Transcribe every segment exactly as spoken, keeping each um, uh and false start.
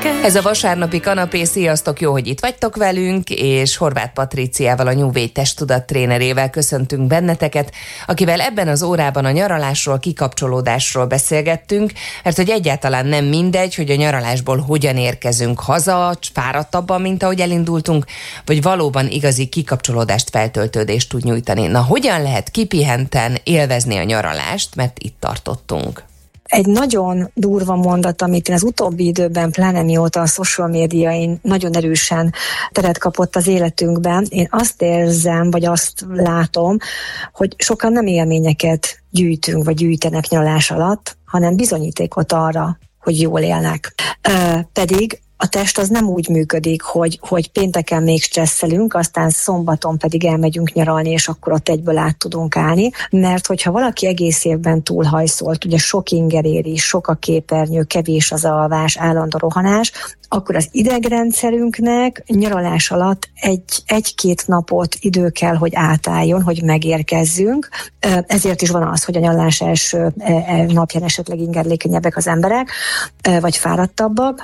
Ez a vasárnapi kanapé, sziasztok, jó, hogy itt vagytok velünk, és Horváth Patriciával, a New Way testtudat trénerével köszöntünk benneteket, akivel ebben az órában a nyaralásról, kikapcsolódásról beszélgettünk, mert hogy egyáltalán nem mindegy, hogy a nyaralásból hogyan érkezünk haza, fáradtabban, mint ahogy elindultunk, vagy valóban igazi kikapcsolódást, feltöltődést tud nyújtani. Na, hogyan lehet kipihenten élvezni a nyaralást, mert itt tartottunk. Egy nagyon durva mondat, amit én az utóbbi időben, pláne mióta a social médiain nagyon erősen teret kapott az életünkben, én azt érzem, vagy azt látom, hogy sokan nem élményeket gyűjtünk, vagy gyűjtenek nyaralás alatt, hanem bizonyítékot arra, hogy jól élnek. Uh, pedig a test az nem úgy működik, hogy, hogy pénteken még stresszelünk, aztán szombaton pedig elmegyünk nyaralni, és akkor ott egyből át tudunk állni, mert hogyha valaki egész évben túlhajszolt, ugye sok inger éri, sok a képernyő, kevés az alvás, állandó rohanás, akkor az idegrendszerünknek nyaralás alatt egy, egy-két napot idő kell, hogy átálljon, hogy megérkezzünk. Ezért is van az, hogy a nyaralás első napján esetleg ingerlékenyebbek az emberek, vagy fáradtabbak,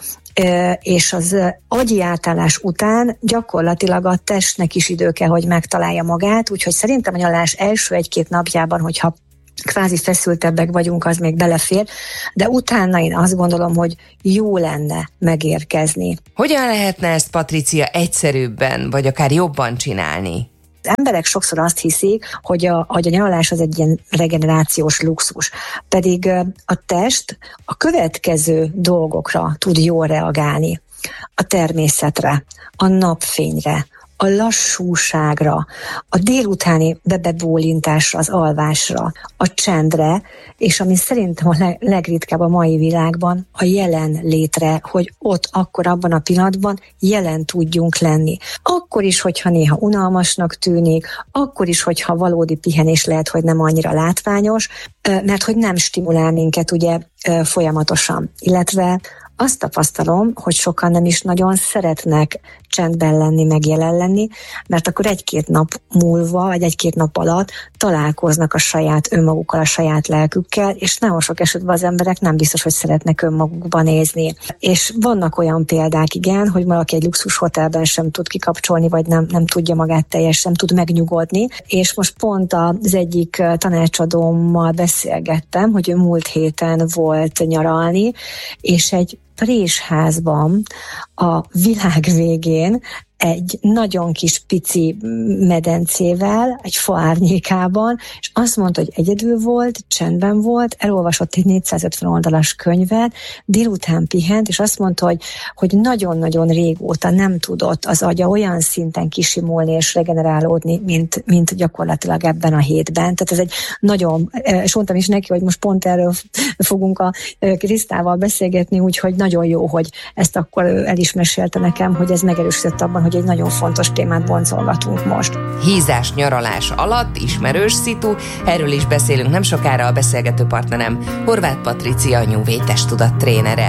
és az agyi átállás után gyakorlatilag a testnek is idő kell, hogy megtalálja magát, úgyhogy szerintem a nyaralás első egy-két napjában, hogyha kvázi feszültebbek vagyunk, az még belefér, de utána én azt gondolom, hogy jó lenne megérkezni. Hogyan lehetne ezt, Patricia, egyszerűbben, vagy akár jobban csinálni? Az emberek sokszor azt hiszik, hogy a, hogy a nyaralás az egy ilyen regenerációs luxus, pedig a test a következő dolgokra tud jól reagálni. A természetre, a napfényre, a lassúságra, a délutáni bebebólintásra, az alvásra, a csendre, és ami szerintem a legritkább a mai világban, a jelen létre, hogy ott akkor abban a pillanatban jelen tudjunk lenni. Akkor is, hogyha néha unalmasnak tűnik, akkor is, hogyha valódi pihenés lehet, hogy nem annyira látványos, mert hogy nem stimulál minket ugye folyamatosan, illetve azt tapasztalom, hogy sokan nem is nagyon szeretnek csendben lenni, meg jelen lenni, mert akkor egy-két nap múlva, vagy egy-két nap alatt találkoznak a saját önmagukkal, a saját lelkükkel, és nagyon sok esetben az emberek nem biztos, hogy szeretnek önmagukba nézni. És vannak olyan példák, igen, hogy valaki egy luxus hotelben sem tud kikapcsolni, vagy nem, nem tudja magát teljesen, nem tud megnyugodni. És most pont az egyik tanácsadómmal beszélgettem, hogy ő múlt héten volt nyaralni, és egy présházban a világ végén egy nagyon kis pici medencével, egy fa árnyékában, és azt mondta, hogy egyedül volt, csendben volt, elolvasott egy négyszázötven oldalas könyvet, délután pihent, és azt mondta, hogy, hogy nagyon-nagyon régóta nem tudott az agya olyan szinten kisimulni és regenerálódni, mint, mint gyakorlatilag ebben a hétben. Tehát ez egy nagyon, és mondtam is neki, hogy most pont erről fogunk a Krisztával beszélgetni, úgyhogy nagyon jó, hogy ezt akkor el is mesélte nekem, hogy ez megerősített abban, hogy egy nagyon fontos témát boncolgatunk most. Hízás nyaralás alatt, ismerős szitu, erről is beszélünk nem sokára, a beszélgető partnerem Horváth Patricia, a New Way testtudat trénere.